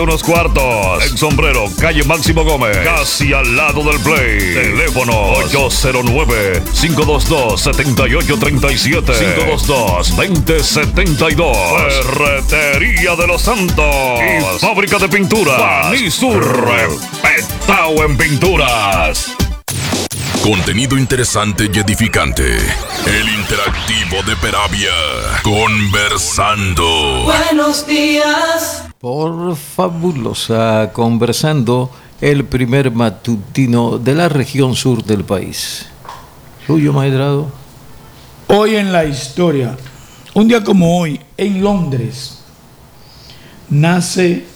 Unos cuartos en Sombrero, calle Máximo Gómez, casi al lado del Play. Teléfono 809-522-7837, 522-2072. Ferretería de los Santos y fábrica de pinturas Banisur, respetado en pinturas. Contenido interesante y edificante. El interactivo de Peravia. Conversando. Buenos días. Por Fabulosa, Conversando, el primer matutino de la región sur del país. Suyo, maestrado. Hoy en la historia, un día como hoy, en Londres, nace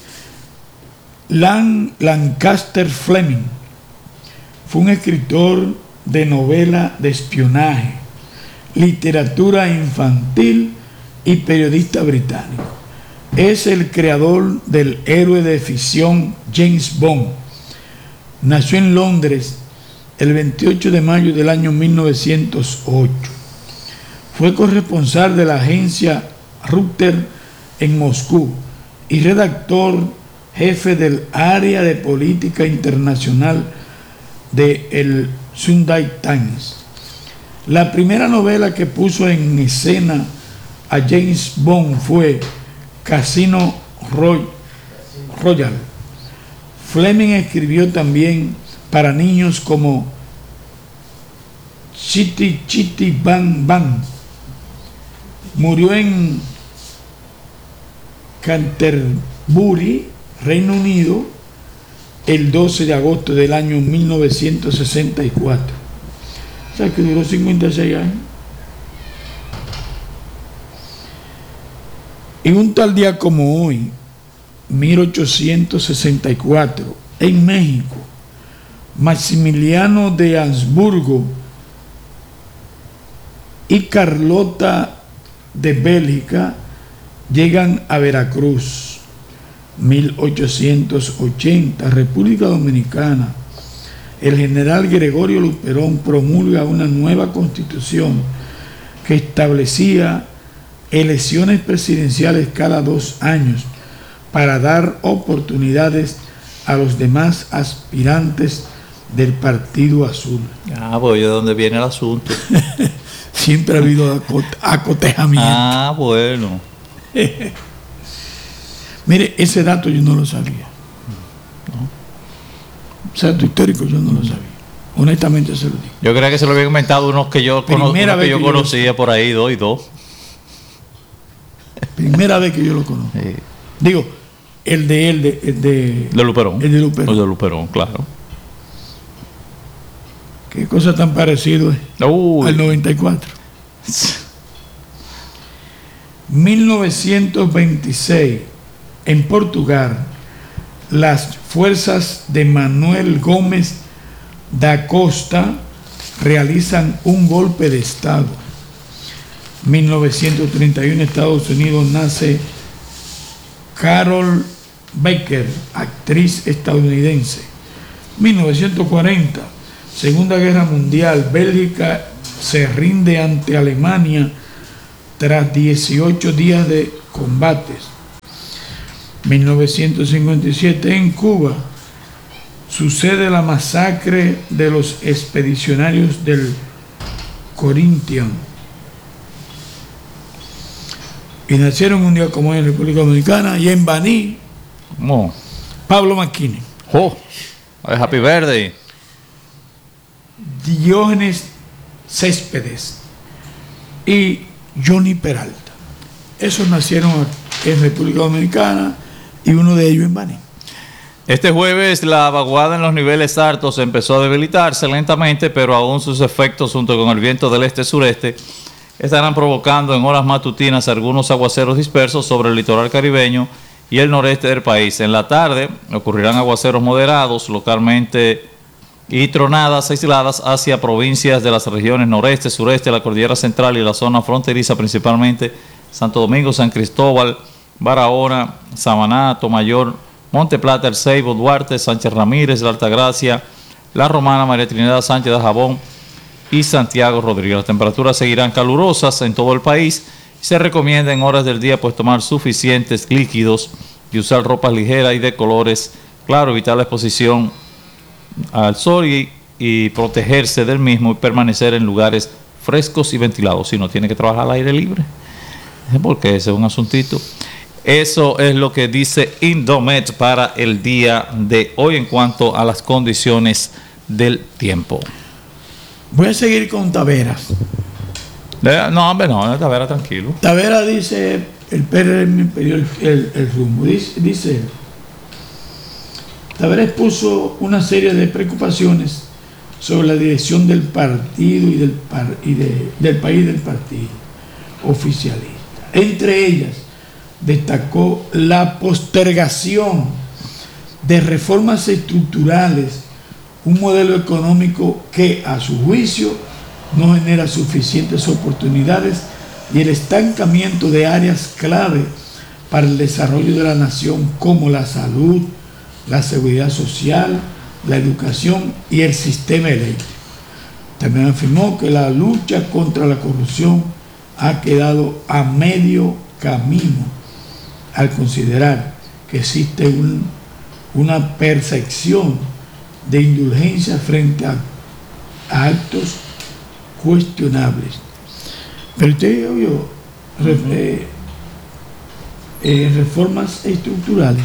Lancaster Fleming. Fue un escritor de novela de espionaje, literatura infantil y periodista británico. Es el creador del héroe de ficción James Bond. Nació en Londres el 28 de mayo del año 1908. Fue corresponsal de la agencia Reuters en Moscú y redactor jefe del área de política internacional de el Sunday Times. La primera novela que puso en escena a James Bond fue Casino Royale. Fleming escribió también para niños como Chitty Chitty Bang Bang. Murió en Canterbury, Reino Unido, el 12 de agosto del año 1964. O sea que duró 56 años. Y un tal día como hoy, 1864, en México, Maximiliano de Habsburgo y Carlota de Bélgica llegan a Veracruz. 1880, República Dominicana. El general Gregorio Luperón promulga una nueva constitución que establecía elecciones presidenciales cada 2 años para dar oportunidades a los demás aspirantes del Partido Azul. Ah, pues ¿de dónde viene el asunto? Siempre ha habido acotejamiento. Ah, bueno. Mire, ese dato yo no lo sabía. ¿No? Ese dato histórico yo no lo sabía. Honestamente se lo digo. Yo creía que se lo habían comentado unos que yo, conocía por ahí, dos y dos. Primera vez que yo lo conozco. Sí. Digo, el de Luperón. El de Luperón. El de Luperón, claro. Qué cosa tan parecida al 94. 1926. En Portugal, las fuerzas de Manuel Gómez da Costa realizan un golpe de Estado. 1931, en Estados Unidos, nace Carol Baker, actriz estadounidense. 1940, Segunda Guerra Mundial, Bélgica se rinde ante Alemania tras 18 días de combates. 1957, en Cuba, sucede la masacre de los expedicionarios del Corinthians. Y nacieron un día como hoy en República Dominicana y en Baní, Pablo Macchini. Happy Birthday. Diógenes Céspedes y Johnny Peralta. Esos nacieron en República Dominicana y uno de ellos en Baní. Este jueves la vaguada en los niveles altos empezó a debilitarse lentamente, pero aún sus efectos junto con el viento del este-sureste estarán provocando en horas matutinas algunos aguaceros dispersos sobre el litoral caribeño y el noreste del país. En la tarde ocurrirán aguaceros moderados localmente y tronadas aisladas hacia provincias de las regiones noreste, sureste, la cordillera central y la zona fronteriza, principalmente Santo Domingo, San Cristóbal, Barahona, Samaná, Tomayor, Monte Plata, El Ceibo, Duarte, Sánchez Ramírez, La Altagracia, La Romana, María Trinidad Sánchez de Jabón y Santiago Rodríguez. Las temperaturas seguirán calurosas en todo el país y se recomienda en horas del día pues tomar suficientes líquidos y usar ropas ligeras y de colores. Claro, evitar la exposición al sol y protegerse del mismo y permanecer en lugares frescos y ventilados. Si no, tiene que trabajar al aire libre, porque ese es un asuntito. Eso es lo que dice Indomet para el día de hoy en cuanto a las condiciones del tiempo. Voy a seguir con Taveras. No, hombre, no, Tavera, tranquilo. Tavera dice, el PRM pidió el rumbo. Dice, Tavera expuso una serie de preocupaciones sobre la dirección del partido y del país del partido oficialista. Entre ellas, destacó la postergación de reformas estructurales, un modelo económico que, a su juicio, no genera suficientes oportunidades y el estancamiento de áreas clave para el desarrollo de la nación como la salud, la seguridad social, la educación y el sistema eléctrico. También afirmó que la lucha contra la corrupción ha quedado a medio camino al considerar que existe una percepción de indulgencia frente a actos cuestionables. Pero usted oyó reformas estructurales.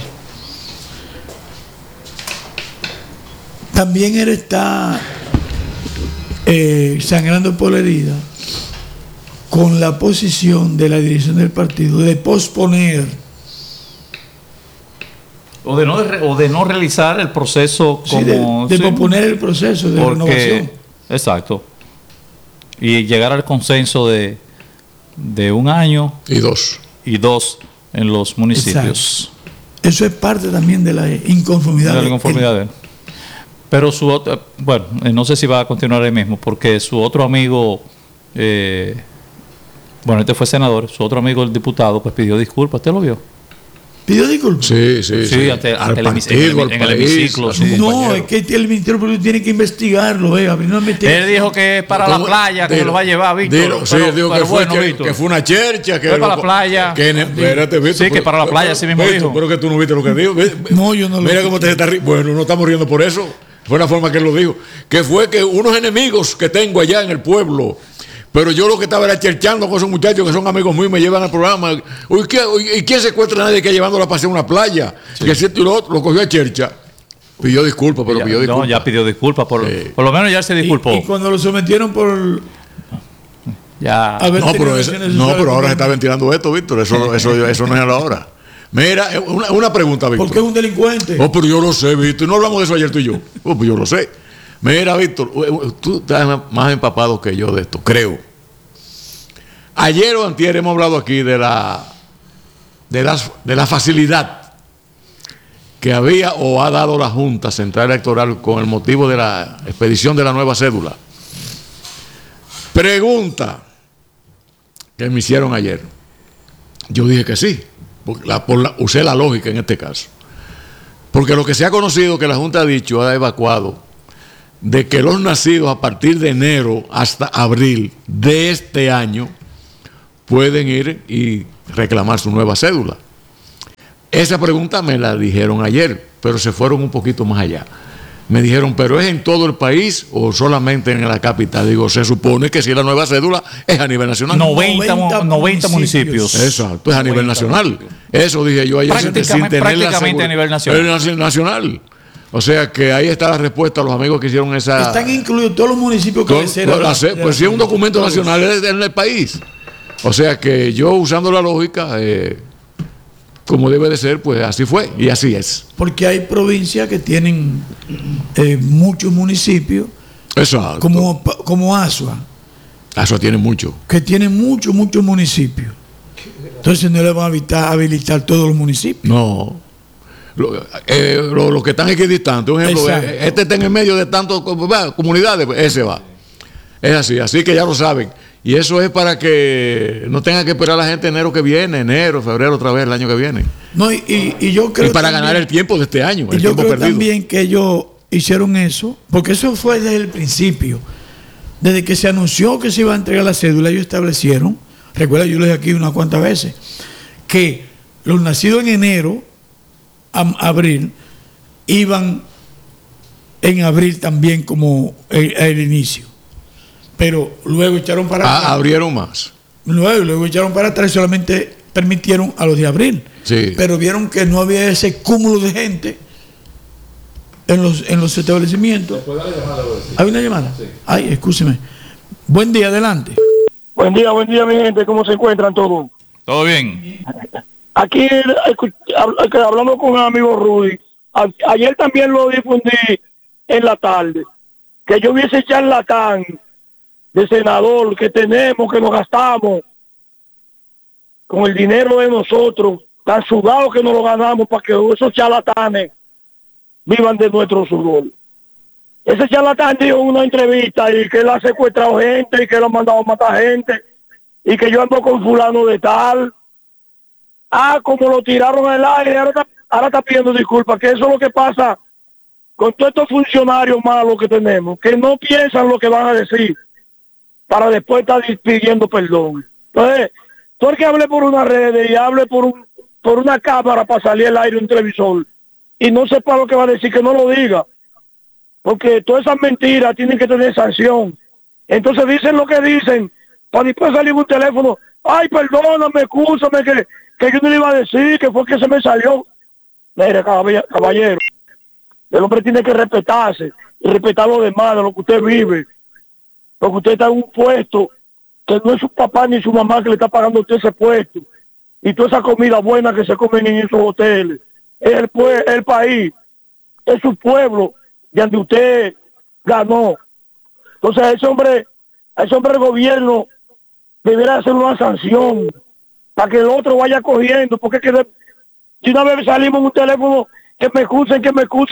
También él está sangrando por la herida con la posición de la dirección del partido de posponer o de no realizar el proceso como... Sí, de posponer el proceso de renovación. Exacto. Y llegar al consenso de 1 año y dos en los municipios. Exacto. Eso es parte también de la inconformidad. De la inconformidad de él. Pero su otro, bueno, no sé si va a continuar ahí mismo, porque su otro amigo, bueno, este fue senador, su otro amigo, el diputado, pues pidió disculpas. ¿Usted lo vio? ¿Pidió disculpas? Sí, ante el hemiciclo. Sí. No, es que el Ministerio Público tiene que investigarlo, abrir una investigación. Él dijo que es para la playa, que lo va a llevar, Víctor. Él dijo que fue una chercha. Que fue para la playa. Espérate, Víctor. Sí, que para la playa, así mismo dijo. Pero que tú no viste lo que dijo. No, yo no lo vi. Mira cómo te está riendo. Bueno, no estamos riendo por eso. Fue la forma que él lo dijo. Que fue que unos enemigos que tengo allá en el pueblo, pero yo lo que estaba era cherchando con esos muchachos que son amigos míos, me llevan al programa. ¿Y quién secuestra a nadie que llevándola a pasear una playa? Sí. Que cierto y lo otro, lo cogió a chercha. Pidió disculpas, pero pidió disculpas. No, ya pidió disculpas. Por lo menos ya se disculpó. Y cuando lo sometieron por... Ya. Pero ahora se está ventilando esto, Víctor. Eso no es a la hora. Mira, una pregunta, Víctor. ¿Por qué es un delincuente? Pero yo lo sé, Víctor. No hablamos de eso ayer tú y yo. Pues yo lo sé. Mira, Víctor, tú estás más empapado que yo de esto, creo. Ayer o antier hemos hablado aquí de la facilidad que había o ha dado la Junta Central Electoral con el motivo de la expedición de la nueva cédula. Pregunta que me hicieron ayer. Yo dije que sí, usé la lógica en este caso. Porque lo que se ha conocido, que la Junta ha dicho, ha evacuado, de que los nacidos a partir de enero hasta abril de este año pueden ir y reclamar su nueva cédula. Esa pregunta me la dijeron ayer, pero se fueron un poquito más allá. Me dijeron, ¿pero es en todo el país o solamente en la capital? Digo, se supone que si la nueva cédula es a nivel nacional. 90 municipios. Exacto, es a nivel nacional. Eso dije yo ayer sin tener prácticamente a nivel nacional. O sea que ahí está la respuesta a los amigos que hicieron esa... Están incluidos todos los municipios que pues si es un documento nacional es en el país. O sea que yo, usando la lógica, como debe de ser, pues así fue y así es. Porque hay provincias que tienen muchos municipios. Exacto. Como Asua. Asua tiene mucho. Que tienen muchos municipios. Entonces no le van a habilitar todos los municipios. No. Los que están equidistantes, por ejemplo, este está en el medio de tantas comunidades, pues ese va. Es así que ya lo saben. Y eso es para que no tengan que esperar a la gente enero que viene, enero, febrero otra vez el año que viene. No, y yo creo y para ganar el tiempo de este año. Y yo creo también que ellos hicieron eso, porque eso fue desde el principio. Desde que se anunció que se iba a entregar la cédula, ellos establecieron, recuerda, yo lo dije aquí unas cuantas veces, que los nacidos en enero abril, iban en abril también como el inicio. Pero luego echaron para atrás. Abrieron más. Luego echaron para atrás y solamente permitieron a los de abril. Sí. Pero vieron que no había ese cúmulo de gente en los establecimientos. ¿Hay una llamada? Sí. Ay, escúcheme. Buen día, adelante. Buen día, mi gente. ¿Cómo se encuentran todos? ¿Todo bien? Aquí, hablando con un amigo Rudy, ayer también lo difundí en la tarde, que yo vi ese charlatán de senador que tenemos, que nos gastamos con el dinero de nosotros, tan sudado que nos lo ganamos para que esos charlatanes vivan de nuestro sudor. Ese charlatán dijo en una entrevista y que él ha secuestrado gente y que él ha mandado a matar gente y que yo ando con fulano de tal. Como lo tiraron al aire, ahora está pidiendo disculpas, que eso es lo que pasa con todos estos funcionarios malos que tenemos, que no piensan lo que van a decir para después estar pidiendo perdón. Entonces, todo el que hable por una red y hable por una cámara para salir al aire un televisor y no sepa lo que va a decir, que no lo diga, porque todas esas mentiras tienen que tener sanción. Entonces dicen lo que dicen para después salir un teléfono, ay, perdóname, excúsame, que yo no le iba a decir, que fue que se me salió. Mire, caballero, el hombre tiene que respetarse y respetar a los demás, de lo que usted vive, porque usted está en un puesto que no es su papá ni su mamá que le está pagando a usted ese puesto, y toda esa comida buena que se comen en esos hoteles, es el país, es su pueblo, de donde usted ganó. Entonces a ese hombre el gobierno deberá hacer una sanción para que el otro vaya cogiendo, porque es que si una vez salimos en un teléfono que me excusen,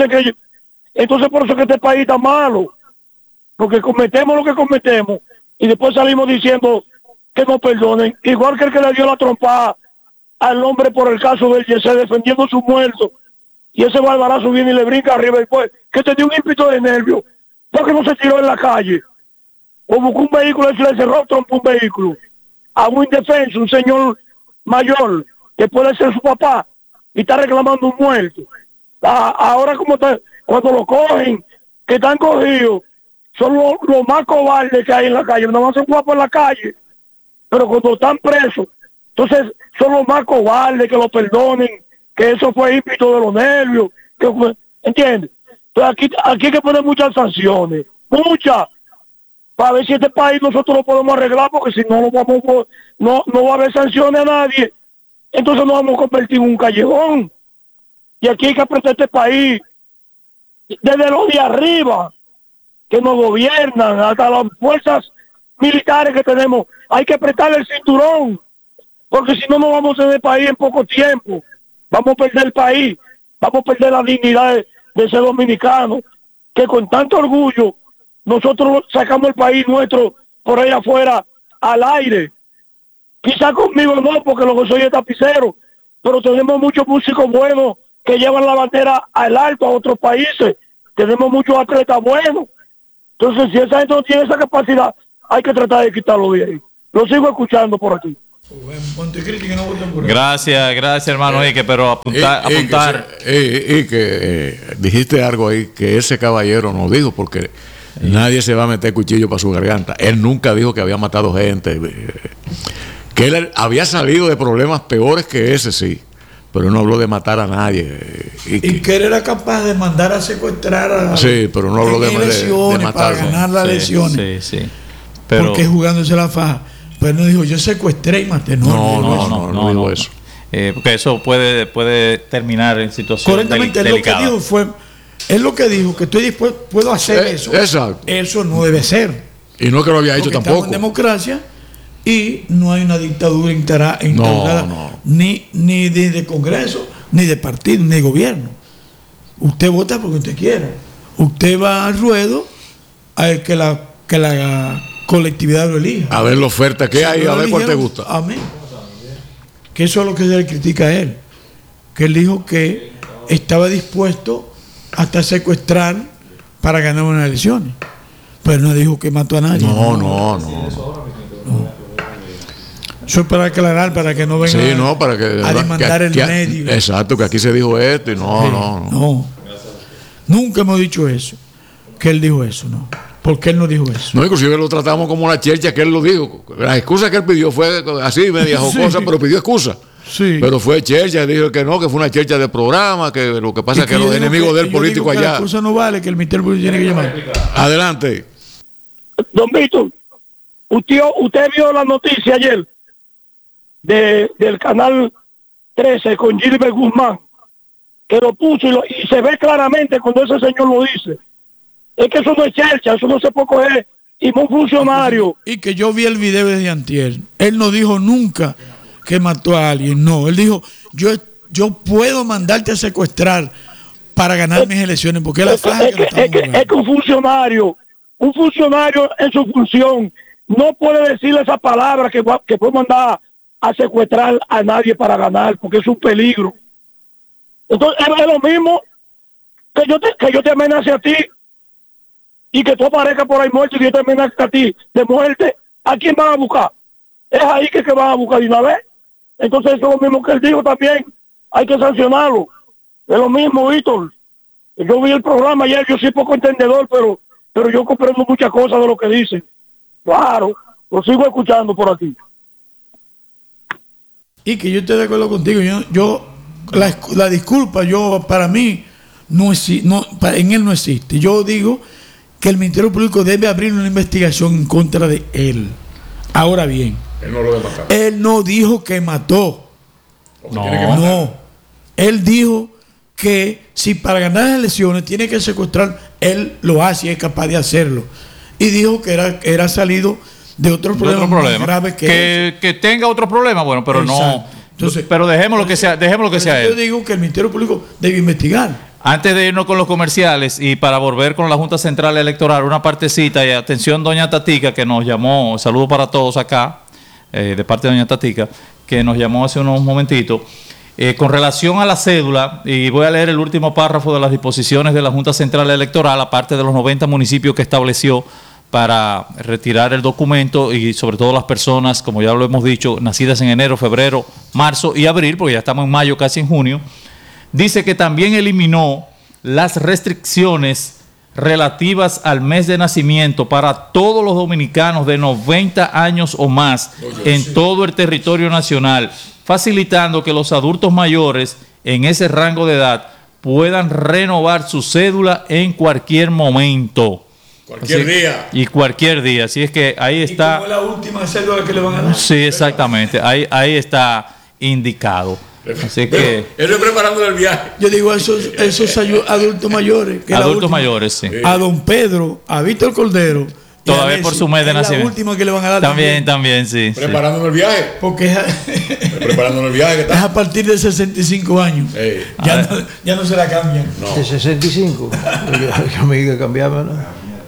entonces por eso que este país está malo, porque cometemos lo que cometemos y después salimos diciendo que nos perdonen, igual que el que le dio la trompada al hombre por el caso del Yesé defendiendo su muerto, y ese barbarazo viene y le brinca arriba y después que te dio un ímpetu de nervio porque no se tiró en la calle o buscó un vehículo y se le cerró trompa un vehículo a un indefenso, un señor mayor que puede ser su papá y está reclamando un muerto. Ahora como está, cuando lo cogen, que están cogidos, son los más cobardes que hay en la calle, no van a ser guapos en la calle, pero cuando están presos, entonces son los más cobardes, que lo perdonen, que eso fue ímpetu de los nervios, ¿entiendes? Entonces aquí hay que poner muchas sanciones, muchas, para ver si este país nosotros lo podemos arreglar, porque si no no va a haber sanciones a nadie, entonces nos vamos a convertir en un callejón. Y aquí hay que apretar este país, desde los de arriba, que nos gobiernan, hasta las fuerzas militares que tenemos, hay que apretarle el cinturón, porque si no, no vamos a tener país en poco tiempo. Vamos a perder el país, vamos a perder la dignidad de ser dominicanos, que con tanto orgullo nosotros sacamos el país nuestro por ahí afuera al aire. Quizá conmigo no, porque lo que soy es tapicero, pero tenemos muchos músicos buenos que llevan la bandera al alto a otros países. Tenemos muchos atletas buenos. Entonces, si esa gente no tiene esa capacidad, hay que tratar de quitarlo de ahí. Lo sigo escuchando por aquí. Gracias, hermano Ike, pero apuntar. Dijiste algo ahí que ese caballero no dijo, porque nadie se va a meter cuchillo para su garganta. Él nunca dijo que había matado gente, que él había salido de problemas peores que ese, sí, pero no habló de matar a nadie. Y que él era capaz de mandar a secuestrar a... Sí, pero no habló de matar. Para ganar las elecciones. Sí. Pero, porque jugándose la faja. Pero no dijo, yo secuestré y maté. No dijo eso. Porque eso puede terminar en situaciones delicadas. Él lo que dijo, que estoy dispuesto, puedo hacer eso. Exacto. Eso no debe ser. Y no que lo había hecho tampoco. Estamos en democracia y no hay una dictadura instaurada, ni de Congreso, ni de partido, ni de gobierno. Usted vota porque usted quiera. Usted va al ruedo a que la colectividad lo elija. A ver la oferta que hay, a ver cuál te gusta. Amén. Que eso es lo que se le critica a él. Que él dijo que estaba dispuesto hasta secuestrar para ganar unas elecciones. Pero no dijo que mató a nadie. No. Eso es para aclarar, para que no vengan a demandar el medio. Exacto, que aquí se dijo esto y no. Nunca hemos dicho eso, que él dijo eso, ¿no? Porque él no dijo eso. No, inclusive lo tratamos como una chercha que él lo dijo. La excusa que él pidió fue así, media jocosa, pero pidió excusa. Sí. Pero fue chercha, dijo que no, que fue una chercha de programa, que lo que pasa es que los enemigos del político allá. La excusa no vale, que el Ministerio Público tiene que llamar. Adelante. Don Víctor, usted vio la noticia ayer del canal 13 con Gilbert Guzmán, que lo puso y se ve claramente cuando ese señor lo dice. Es que eso no es chercha, eso no se puede coger y un funcionario. Y que yo vi el video desde antier. Él no dijo nunca que mató a alguien, no. Él dijo, yo puedo mandarte a secuestrar para ganar mis elecciones, porque es la faja es que un funcionario en su función no puede decirle esa palabra que puede mandar a secuestrar a nadie para ganar, porque es un peligro. Entonces es lo mismo que yo te amenace a ti y que tú aparezcas por ahí muerto y yo te amenace a ti de muerte. ¿A quién van a buscar? Es ahí que van a buscar de una vez. Entonces eso es lo mismo que él dijo también. Hay que sancionarlo. Es lo mismo, Víctor. Yo vi el programa ayer, yo soy poco entendedor, pero yo comprendo muchas cosas de lo que dicen. Claro, lo sigo escuchando por aquí. Y que yo estoy de acuerdo contigo. La disculpa, para mí, en él no existe. Yo digo que el Ministerio Público debe abrir una investigación en contra de él. Ahora bien, Él no lo debe matar. Él no dijo que mató. No. Él dijo que si para ganar las elecciones tiene que secuestrar, él lo hace y es capaz de hacerlo. Y dijo que era salido de otro problema más grave que tenga otro problema, bueno, pero exacto. Entonces, pero dejemos lo que sea yo él. digo que el Ministerio Público debe investigar. Antes de irnos con los comerciales y para volver con la Junta Central Electoral, una partecita, y atención doña Tatica, que nos llamó, saludo para todos acá, de parte de doña Tatica, que nos llamó hace unos momentitos, con relación a la cédula, y voy a leer el último párrafo de las disposiciones de la Junta Central Electoral, aparte de los 90 municipios que estableció para retirar el documento, y sobre todo las personas, como ya lo hemos dicho, nacidas en enero, febrero, marzo y abril, porque ya estamos en mayo, casi en junio. Dice que también eliminó las restricciones relativas al mes de nacimiento para todos los dominicanos de 90 años o más en todo el territorio nacional, facilitando que los adultos mayores en ese rango de edad puedan renovar su cédula en cualquier momento. Cualquier día. Así es que ahí está. ¿Y cómo es la última cédula que le van a dar? Sí, exactamente. Ahí está indicado. Así que Él es preparando el viaje. Yo digo esos adultos mayores. Adultos mayores, sí. A don Pedro, a Víctor Cordero. Todavía por su mes de nacimiento. La última que le van a dar. También, sí. Preparando el viaje. Porque preparando el viaje. Es a partir de 65 años. Ya no se la cambian. No. De 65. Yo me diga cambiarme, ¿no?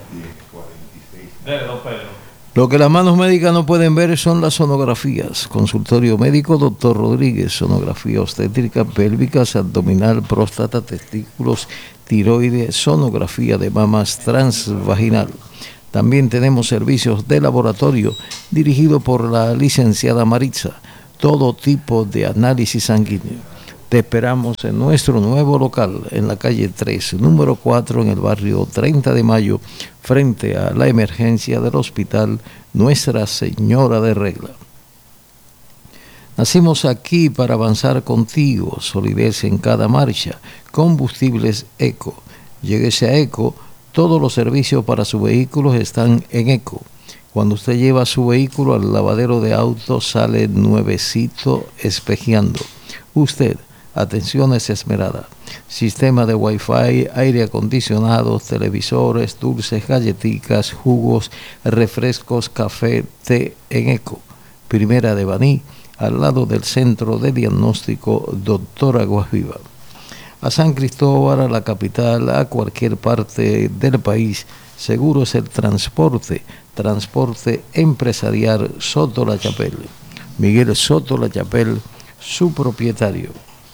Lo que las manos médicas no pueden ver son las sonografías. Consultorio médico, doctor Rodríguez. Sonografía obstétrica, pélvicas, abdominal, próstata, testículos, tiroides, sonografía de mamas, transvaginal. También tenemos servicios de laboratorio dirigido por la licenciada Maritza. Todo tipo de análisis sanguíneo. Te esperamos en nuestro nuevo local, en la calle 3, número 4, en el barrio 30 de Mayo, frente a la emergencia del hospital Nuestra Señora de Regla. Nacimos aquí para avanzar contigo, solidez en cada marcha, combustibles Eco. Lléguese a Eco, todos los servicios para su vehículo están en Eco. Cuando usted lleva su vehículo al lavadero de autos, sale nuevecito espejeando. Usted, atenciones esmerada, sistema de Wi-Fi, aire acondicionado, televisores, dulces, galletitas, jugos, refrescos, café, té en Eco. Primera de Baní, al lado del Centro de Diagnóstico Doctor Aguas Viva. A San Cristóbal, a la capital, a cualquier parte del país, seguro es el transporte empresarial Soto La Chapelle. Miguel Soto La Chapelle, su propietario.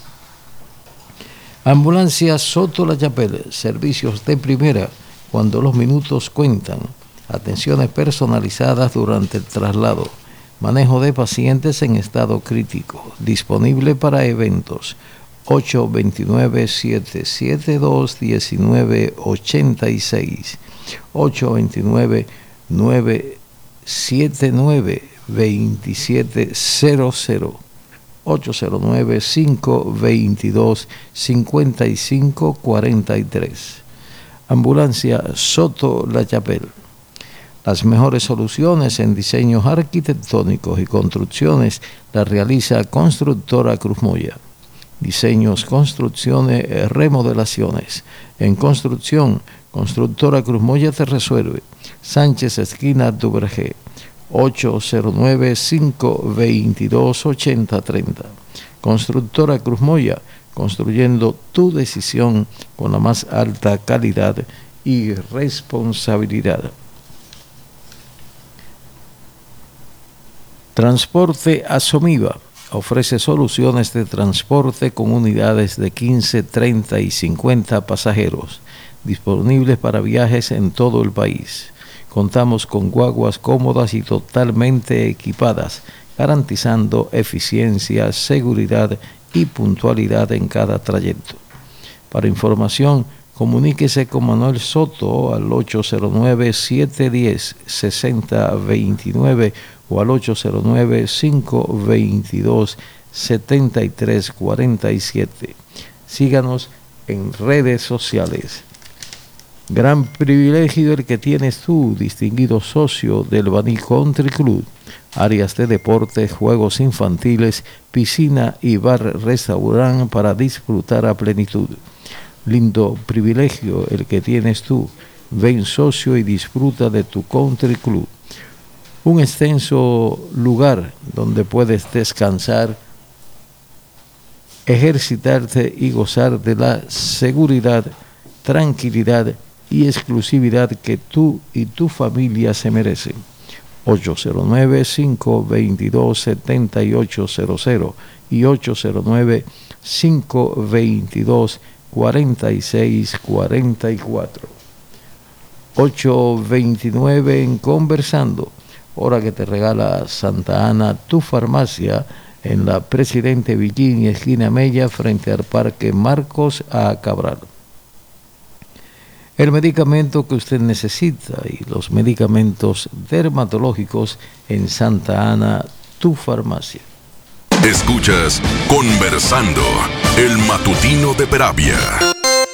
Ambulancia Soto La Chapelle, servicios de primera cuando los minutos cuentan, atenciones personalizadas durante el traslado, Manejo de pacientes en estado crítico. Disponible para eventos. 829-772-1986. 829-979-2700. 809-522-5543. Ambulancia Soto La Chapelle. Las mejores soluciones en diseños arquitectónicos y construcciones las realiza Constructora Cruz Moya. Diseños, construcciones, remodelaciones. En construcción, Constructora Cruz Moya te resuelve. Sánchez esquina Duvergé. 809-522-8030. Constructora Cruz Moya, construyendo tu decisión con la más alta calidad y responsabilidad. Transporte Asomiva ofrece soluciones de transporte con unidades de 15, 30 y 50 pasajeros, disponibles para viajes en todo el país. Contamos con guaguas cómodas y totalmente equipadas, garantizando eficiencia, seguridad y puntualidad en cada trayecto. Para información, comuníquese con Manuel Soto al 809-710-6029 o al 809-522-7347. Síganos en redes sociales. Gran privilegio el que tienes tú, distinguido socio del Baní Country Club. Áreas de deporte, juegos infantiles, piscina y bar-restaurante para disfrutar a plenitud. Lindo privilegio el que tienes tú. Ven socio y disfruta de tu Country Club. Un extenso lugar donde puedes descansar, ejercitarte y gozar de la seguridad, tranquilidad y exclusividad que tú y tu familia se merecen. 809-522-7800 y 809-522-4644. 829 en Conversando, hora que te regala Santa Ana, tu farmacia, en la Presidente Villini, esquina Mella, frente al Parque Marcos A. Cabral. El medicamento que usted necesita y los medicamentos dermatológicos en Santa Ana, tu farmacia. Escuchas Conversando, el matutino de Peravia.